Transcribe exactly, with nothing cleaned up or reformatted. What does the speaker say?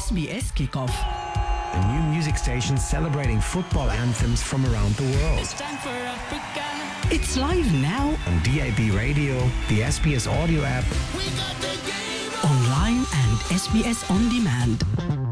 S B S Kickoff. A new music station celebrating football anthems from around the world. It's time for Africa. It's live now On D A B Radio, the S B S audio app, We got the game on. online and S B S On Demand.